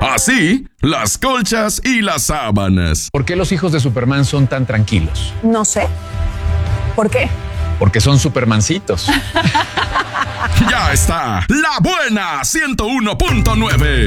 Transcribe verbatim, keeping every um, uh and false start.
Así, las colchas y las sábanas. ¿Por qué los hijos de Superman son tan tranquilos? No sé. ¿Por qué? Porque son supermancitos. Ya está, La Buena ciento uno punto nueve.